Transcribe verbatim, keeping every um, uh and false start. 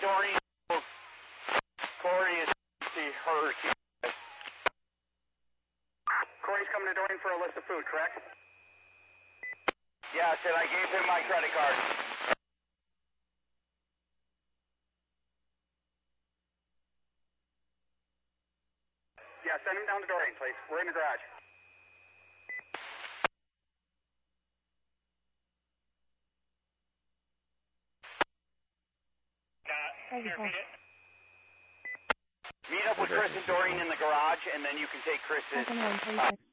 Doreen, Corey is hers. Corey's coming to Doreen for a list of food, correct? Yes, and I gave him my credit card. Yeah, send him down to Doreen, please. We're in the garage. Can you repeat it? Meet up with Chris and Doreen in the garage, and then you can take Chris's. Second one, thirty-six.